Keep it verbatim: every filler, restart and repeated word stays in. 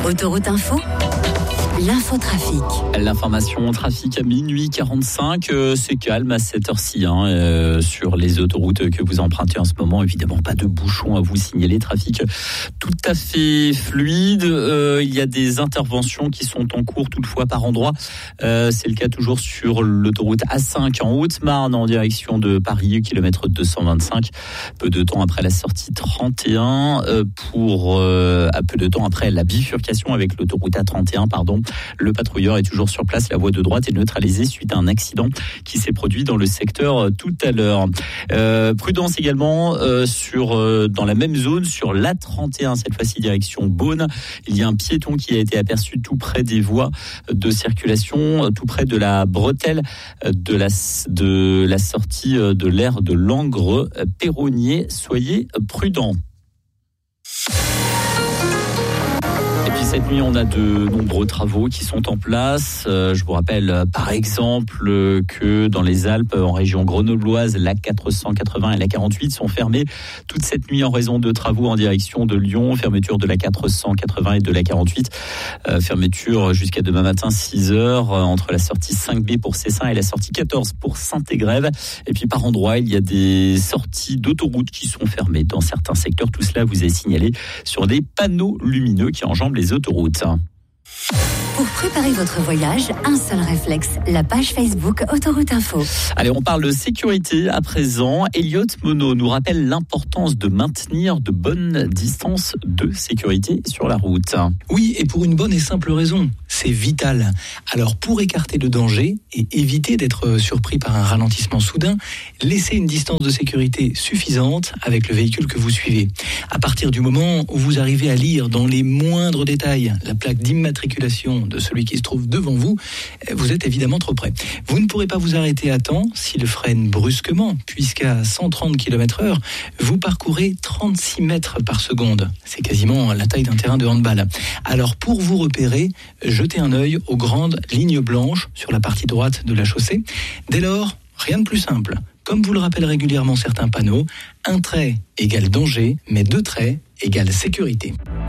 Autoroute Info, l'infotrafic. L'information trafic à minuit quarante-cinq, euh, c'est calme à cette heure-ci hein, euh, sur les autoroutes que vous empruntez en ce moment. Évidemment, pas de bouchons à vous signaler. Trafic tout à fait fluide. Euh, il y a des interventions qui sont en cours toutefois par endroit. Euh, c'est le cas toujours sur l'autoroute A cinq en Haute-Marne en direction de Paris, kilomètre deux cent vingt-cinq. Peu de temps après la sortie trente et un, euh, pour euh, à peu de temps après la bifurcation avec l'autoroute A trente et un, pardon. Le patrouilleur est toujours sur place. La voie de droite est neutralisée suite à un accident qui s'est produit dans le secteur tout à l'heure. Euh, prudence également euh, sur euh, dans la même zone sur l'A trente et un, cette fois-ci direction Beaune. Il y a un piéton qui a été aperçu tout près des voies de circulation, tout près de la bretelle de la, de la sortie de l'aire de Langres-Perronnier. Soyez prudents. Et puis cette nuit, on a de nombreux travaux qui sont en place. Euh, je vous rappelle euh, par exemple euh, que dans les Alpes, en région grenobloise, la quatre cent quatre-vingts et la quarante-huit sont fermées toute cette nuit en raison de travaux en direction de Lyon. Fermeture de la quatre cent quatre-vingts et de la quarante-huit. Euh, fermeture jusqu'à demain matin six heures euh, entre la sortie cinq B pour Cessin et la sortie quatorze pour Saint-Égrève. Et puis par endroit, il y a des sorties d'autoroutes qui sont fermées dans certains secteurs. Tout cela vous est signalé sur des panneaux lumineux qui enjambent les autoroutes. Pour préparer votre voyage, un seul réflexe, la page Facebook Autoroute Info. Allez, on parle de sécurité à présent. Elliot Monod nous rappelle l'importance de maintenir de bonnes distances de sécurité sur la route. Oui, et pour une bonne et simple raison, c'est vital. Alors pour écarter le danger et éviter d'être surpris par un ralentissement soudain, laissez une distance de sécurité suffisante avec le véhicule que vous suivez. À partir du moment où vous arrivez à lire dans les moindres détails la plaque d'immatriculation de celui qui se trouve devant vous, vous êtes évidemment trop près. Vous ne pourrez pas vous arrêter à temps s'il freine brusquement, puisqu'à cent trente kilomètres heure, vous parcourez trente-six mètres par seconde. C'est quasiment la taille d'un terrain de handball. Alors pour vous repérer, jetez un œil aux grandes lignes blanches sur la partie droite de la chaussée. Dès lors, rien de plus simple. Comme vous le rappellent régulièrement certains panneaux, un trait égale danger, mais deux traits égale sécurité.